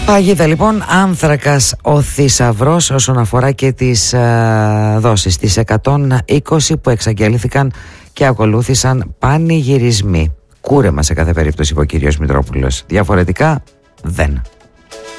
Παγίδα λοιπόν, άνθρακας ο θησαυρός όσον αφορά και τις δόσεις. Τις 120 που εξαγγέλθηκαν και ακολούθησαν πανηγυρισμοί. Κούρεμα σε κάθε περίπτωση, είπε ο κύριος Μητρόπουλος. Διαφορετικά δεν.